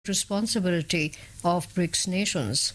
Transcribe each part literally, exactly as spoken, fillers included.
responsibility of BRICS nations.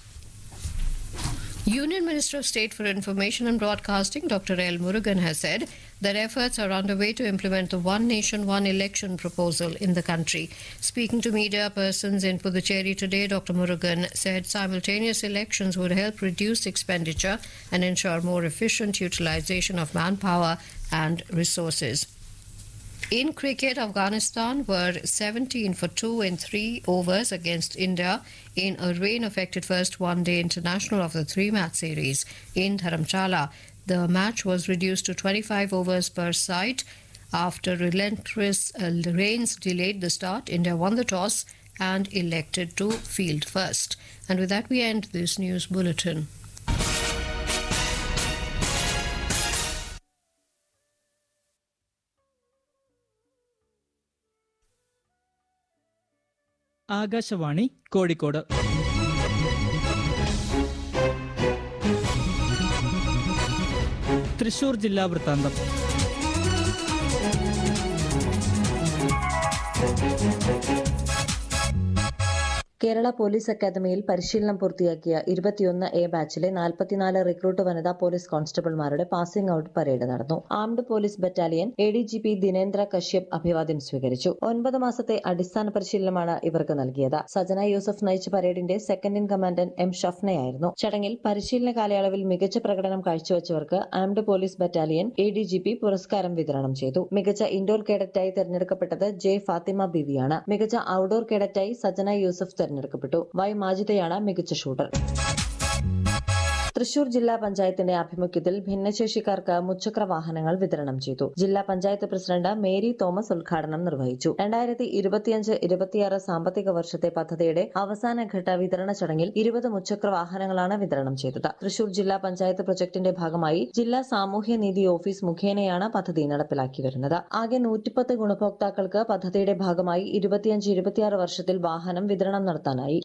Union Minister of State for Information and Broadcasting, Doctor L. Murugan, has said that efforts are underway to implement the One Nation, One Election proposal in the country. Speaking to media persons in Puducherry today, Doctor Murugan said simultaneous elections would help reduce expenditure and ensure more efficient utilization of manpower and resources. In cricket, Afghanistan were seventeen for two in three overs against India in a rain-affected first one-day international of the three-match series in Dharamchala. The match was reduced to twenty-five overs per side. After relentless uh, rains delayed the start, India won the toss and elected to field first. And with that, we end this news bulletin. Akashvani Kozhikode. Thrissur ജില്ലാ വൃത്താന്തം. Kerala police അക്കാദമിയിൽ പരിശീലനം പൂർത്തിയാക്കിയ ഇരുപത്തിയൊന്ന് A ബാച്ചിലെ നാൽപ്പത്തിനാല് recruit വനിതാ police കോൺസ്റ്റബിൾമാരുടെ passing out parade നടന്നു. Armed police battalion A D G P Dinendra Kashyap അഭിവാദ്യം സ്വീകരിച്ചു. ഒൻപത് മാസത്തെ അടിസ്ഥാന പരിശീലനമാണ് ഇവർക്ക് നൽകിയത്. സജന യൂസഫ് നയിച്ച പരേഡിന്റെ സെക്കൻഡ് ഇൻ കമാൻഡന്റ് എം ഷഫ്നയായിരുന്നു. ചടങ്ങിൽ പരിശീലന കാലയളവിൽ മികച്ച പ്രകടനം കാഴ്ചവെച്ചവർക്ക് armed police battalion A D G P പുരസ്കാരം വിതരണം ചെയ്തു. മികച്ച ഇൻഡോർ കേഡറ്റായി തെരഞ്ഞെടുക്കപ്പെട്ടത് ജെ ഫാത്തിമ ബിവിയാണ്. മികച്ച ഔട്ട്ഡോർ കേഡറ്റായി സജന യൂസഫ് തെരഞ്ഞെടുക്കപ്പെട്ടു. വൈ മാജിദയാണ് മികച്ച ഷൂട്ടർ. തൃശൂർ ജില്ലാ പഞ്ചായത്തിന്റെ ആഭിമുഖ്യത്തിൽ ഭിന്നശേഷിക്കാർക്ക് മുച്ചക്ര വാഹനങ്ങൾ വിതരണം ചെയ്തു. ജില്ലാ പഞ്ചായത്ത് പ്രസിഡന്റ് മേരി തോമസ് ഉദ്ഘാടനം നിർവഹിച്ചു. രണ്ടായിരത്തി ഇരുപത്തിയഞ്ച് ഇരുപത്തിയാറ് സാമ്പത്തിക വർഷത്തെ പദ്ധതിയുടെ അവസാനഘട്ട വിതരണ ചടങ്ങിൽ ഇരുപത് മുച്ചക്ര വാഹനങ്ങളാണ് വിതരണം ചെയ്തത്. തൃശൂർ ജില്ലാ പഞ്ചായത്ത് പ്രൊജക്ടിന്റെ ഭാഗമായി ജില്ലാ സാമൂഹ്യനീതി ഓഫീസ് മുഖേനയാണ് പദ്ധതി നടപ്പിലാക്കി വരുന്നത്. ആകെ നൂറ്റിപ്പത്ത് ഗുണഭോക്താക്കൾക്ക് പദ്ധതിയുടെ ഭാഗമായി ഇരുപത്തിയഞ്ച് ഇരുപത്തിയാറ് വർഷത്തിൽ വാഹനം വിതരണം നടത്താനായി.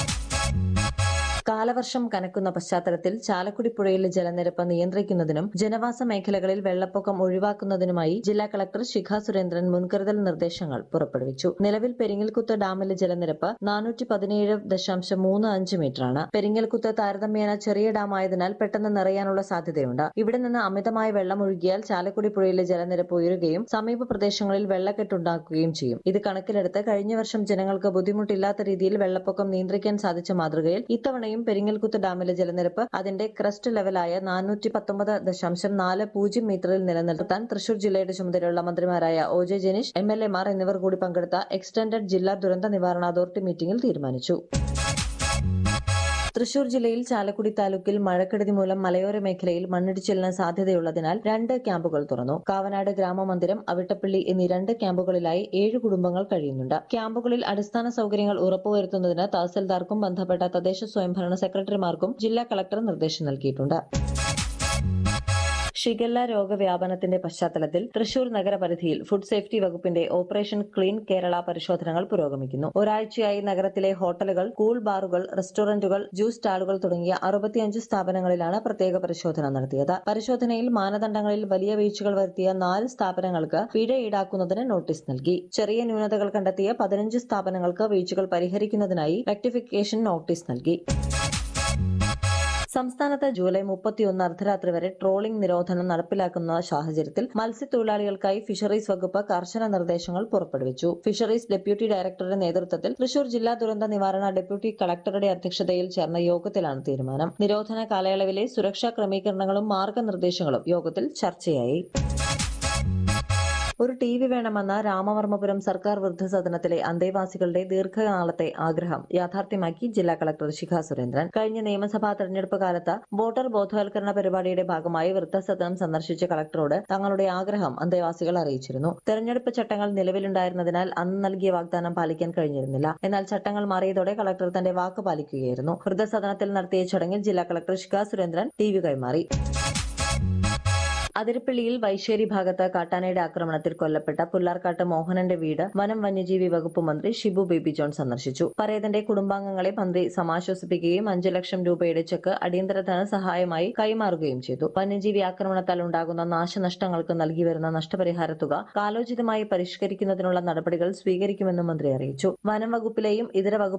കാലവർഷം കനക്കുന്ന പശ്ചാത്തലത്തിൽ ചാലക്കുടി പുഴയിലെ ജലനിരപ്പ് നിയന്ത്രിക്കുന്നതിനും ജനവാസ മേഖലകളിൽ വെള്ളപ്പൊക്കം ഒഴിവാക്കുന്നതിനുമായി ജില്ലാ കളക്ടർ ശിഖ സുരേന്ദ്രൻ മുൻകരുതൽ നിർദ്ദേശങ്ങൾ പുറപ്പെടുവിച്ചു. നിലവിൽ പെരിങ്ങൽകുത്ത് ഡാമിലെ ജലനിരപ്പ് നാനൂറ്റി പതിനേഴ് ദശാംശം മൂന്ന് അഞ്ച് മീറ്ററാണ്. പെരിങ്ങൽകുത്ത് താരതമ്യേന ചെറിയ ഡാമായതിനാൽ പെട്ടെന്ന് നിറയാനുള്ള സാധ്യതയുണ്ട്. ഇവിടെ നിന്ന് അമിതമായ വെള്ളം ഒഴുകിയാൽ ചാലക്കുടി പുഴയിലെ ജലനിരപ്പ് ഉയരുകയും സമീപ പ്രദേശങ്ങളിൽ വെള്ളക്കെട്ടുണ്ടാക്കുകയും ചെയ്യും. ഇത് കണക്കിലെടുത്ത് കഴിഞ്ഞ വർഷം ജനങ്ങൾക്ക് ബുദ്ധിമുട്ടില്ലാത്ത രീതിയിൽ വെള്ളപ്പൊക്കം നിയന്ത്രിക്കാൻ സാധിച്ച മാതൃകയിൽ ഇത്തവണ പെരിങ്ങൽകുത്ത് ഡാമിലെ ജലനിരപ്പ് അതിന്റെ ക്രസ്റ്റ് ലെവലായ നാനൂറ്റി പത്തൊമ്പത് ദശാംശം നാല് പൂജ്യം മീറ്ററിൽ നിലനിർത്താൻ തൃശൂർ ജില്ലയുടെ ചുമതലയുള്ള മന്ത്രിമാരായ O J Janeesh, M L എമാർ എന്നിവർ കൂടി പങ്കെടുത്ത എക്സ്റ്റൻഡഡ് ജില്ലാ ദുരന്ത നിവാരണ അതോറിറ്റി മീറ്റിംഗിൽ തീരുമാനിച്ചു. തൃശൂർ ജില്ലയിൽ ചാലക്കുടി താലൂക്കിൽ മഴക്കെടുതി മൂലം മലയോര മേഖലയിൽ മണ്ണിടിച്ചിലിന് സാധ്യതയുള്ളതിനാൽ രണ്ട് ക്യാമ്പുകൾ തുറന്നു. കാവനാട് ഗ്രാമമന്ദിരം, അവിട്ടപ്പള്ളി എന്നീ രണ്ട് ക്യാമ്പുകളിലായി ഏഴ് കുടുംബങ്ങൾ കഴിയുന്നുണ്ട്. ക്യാമ്പുകളിൽ അടിസ്ഥാന സൌകര്യങ്ങൾ ഉറപ്പുവരുത്തുന്നതിന് തഹസിൽദാർക്കും ബന്ധപ്പെട്ട തദ്ദേശ സ്വയംഭരണ സെക്രട്ടറിമാർക്കും ജില്ലാ കളക്ടർ നിർദ്ദേശം നൽകിയിട്ടുണ്ട്. ഷിഗല്ല രോഗവ്യാപനത്തിന്റെ പശ്ചാത്തലത്തിൽ തൃശൂർ നഗരപരിധിയിൽ ഫുഡ് സേഫ്റ്റി വകുപ്പിന്റെ ഓപ്പറേഷൻ ക്ലീൻ കേരള പരിശോധനകൾ പുരോഗമിക്കുന്നു. ഒരാഴ്ചയായി നഗരത്തിലെ ഹോട്ടലുകൾ, കൂൾ ബാറുകൾ, റെസ്റ്റോറന്റുകൾ, ജ്യൂസ് സ്റ്റാളുകൾ തുടങ്ങിയ അറുപത്തിയഞ്ച് സ്ഥാപനങ്ങളിലാണ് പ്രത്യേക പരിശോധന നടത്തിയത്. പരിശോധനയിൽ മാനദണ്ഡങ്ങളിൽ വലിയ വീഴ്ചകൾ വരുത്തിയ നാല് സ്ഥാപനങ്ങൾക്ക് പിഴ ഈടാക്കുന്നതിന് നോട്ടീസ് നൽകി. ചെറിയ ന്യൂനതകൾ കണ്ടെത്തിയ പതിനഞ്ച് സ്ഥാപനങ്ങൾക്ക് വീഴ്ചകൾ പരിഹരിക്കുന്നതിനായി റെക്ടിഫിക്കേഷൻ നോട്ടീസ് നൽകി. സംസ്ഥാനത്ത് ജൂലൈ മുപ്പത്തിയൊന്ന് അർദ്ധരാത്രി വരെ ട്രോളിംഗ് നിരോധനം നടപ്പിലാക്കുന്ന സാഹചര്യത്തിൽ മത്സ്യത്തൊഴിലാളികൾക്കായി ഫിഷറീസ് വകുപ്പ് കർശന നിർദ്ദേശങ്ങൾ പുറപ്പെടുവിച്ചു. ഫിഷറീസ് ഡെപ്യൂട്ടി ഡയറക്ടറുടെ നേതൃത്വത്തിൽ തൃശൂർ ജില്ലാ ദുരന്ത നിവാരണ ഡെപ്യൂട്ടി കളക്ടറുടെ അധ്യക്ഷതയിൽ ചേർന്ന യോഗത്തിലാണ് തീരുമാനം. നിരോധന കാലയളവിലെ സുരക്ഷാ ക്രമീകരണങ്ങളും മാർഗനിർദ്ദേശങ്ങളും യോഗത്തിൽ ചർച്ചയായി. ഒരു ടി വി വേണമെന്ന രാമവർമ്മപുരം സർക്കാർ വൃദ്ധസദനത്തിലെ അന്തേവാസികളുടെ ദീർഘനാളത്തെ ആഗ്രഹം യാഥാർത്ഥ്യമാക്കി ജില്ലാ കളക്ടർ ശിഖ സുരേന്ദ്രൻ. കഴിഞ്ഞ നിയമസഭാ തെരഞ്ഞെടുപ്പ് കാലത്ത് വോട്ടർ ബോധവൽക്കരണ പരിപാടിയുടെ ഭാഗമായി വൃദ്ധസദനം സന്ദർശിച്ച കളക്ടറോട് തങ്ങളുടെ ആഗ്രഹം അന്തേവാസികൾ അറിയിച്ചിരുന്നു. തെരഞ്ഞെടുപ്പ് ചട്ടങ്ങൾ നിലവിലുണ്ടായിരുന്നതിനാൽ അന്ന് നൽകിയ വാഗ്ദാനം പാലിക്കാൻ കഴിഞ്ഞിരുന്നില്ല. എന്നാൽ ചട്ടങ്ങൾ മാറിയതോടെ കളക്ടർ തന്റെ വാക്ക് പാലിക്കുകയായിരുന്നു. വൃദ്ധസദനത്തിൽ നടത്തിയ ചടങ്ങിൽ ജില്ലാ collector Shikha Surendran T V കൈമാറി. അതിരപ്പള്ളിയിൽ വൈശ്ശേരി ഭാഗത്ത് കാട്ടാനയുടെ ആക്രമണത്തിൽ കൊല്ലപ്പെട്ട പുല്ലാർക്കാട്ട് മോഹനന്റെ വീട് വനം വന്യജീവി വകുപ്പ് മന്ത്രി ഷിബു ബേബി ജോൺ സന്ദർശിച്ചു. പരേതന്റെ കുടുംബാംഗങ്ങളെ മന്ത്രി സമാശ്വസിപ്പിക്കുകയും അഞ്ചു ലക്ഷം രൂപയുടെ ചെക്ക് അടിയന്തര ധനസഹായമായി കൈമാറുകയും ചെയ്തു. വന്യജീവി ആക്രമണത്താൽ ഉണ്ടാകുന്ന നാശനഷ്ടങ്ങൾക്ക് നൽകിവരുന്ന നഷ്ടപരിഹാര തുക കാലോചിതമായി പരിഷ്കരിക്കുന്നതിനുള്ള നടപടികൾ സ്വീകരിക്കുമെന്നും മന്ത്രി അറിയിച്ചു. വനം വകുപ്പിലെയും ഇതര വകുപ്പ്